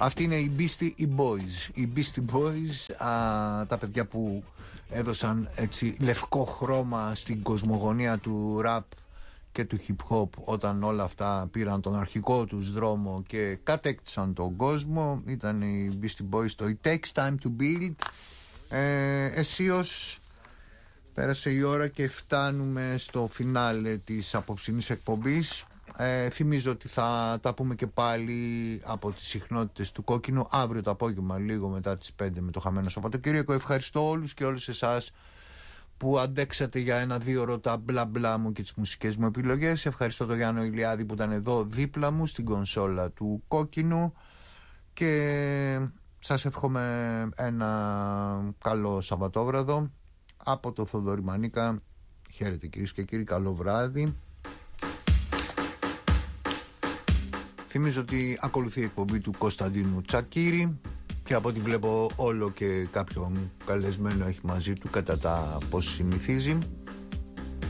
Αυτοί είναι οι Beastie Boys. Οι Beastie Boys, τα παιδιά που έδωσαν έτσι λευκό χρώμα στην κοσμογονία του rap και του hip hop όταν όλα αυτά πήραν τον αρχικό τους δρόμο και κατέκτησαν τον κόσμο. Ήταν οι Beastie Boys, το It Takes Time to Build. Αισίως πέρασε η ώρα και φτάνουμε στο φινάλε της απόψινής εκπομπής. Θυμίζω ότι θα τα πούμε και πάλι από τις συχνότητες του Κόκκινου αύριο το απόγευμα, λίγο μετά τις 5 με το χαμένο Σαββατοκύριακο. Ευχαριστώ όλους και όλες εσάς που αντέξατε για ένα 2 ώρο τα μπλα μπλα μου και τις μουσικές μου επιλογές. Ευχαριστώ τον Γιάννο Ηλιάδη που ήταν εδώ δίπλα μου στην κονσόλα του Κόκκινου και σας εύχομαι ένα καλό Σαββατόβραδο από το Θοδωρή Μανίκα. Χαίρετε κυρίες και κύριοι, καλό βράδυ. Θυμίζω ότι ακολουθεί η εκπομπή του Κωνσταντίνου Τσακίρη και από ό,τι βλέπω όλο και κάποιον καλεσμένο έχει μαζί του κατά τα πώς συνηθίζει.